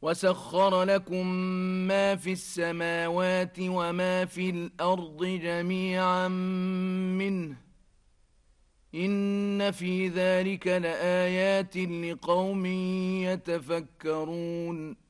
وسخر لكم ما في السماوات وما في الأرض جميعا منه إن في ذلك لآيات لقوم يتفكرون